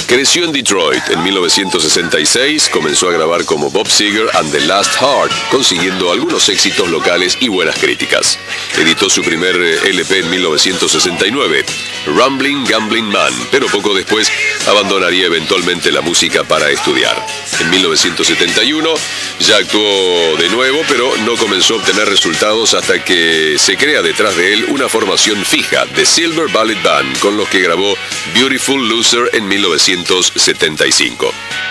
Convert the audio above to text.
Creció en Detroit. En 1966 comenzó a grabar como Bob Seger and the Last Heart, consiguiendo algunos éxitos locales y buenas críticas. Editó su primer LP en 1969, Rumbling Gambling Man, pero poco después abandonaría eventualmente la música para estudiar. En 1971 ya actuó de nuevo, pero no comenzó a obtener resultados hasta que se crea detrás de él una formación fija, The Silver Ballet Band, con los que grabó Beautiful Loser en 1975.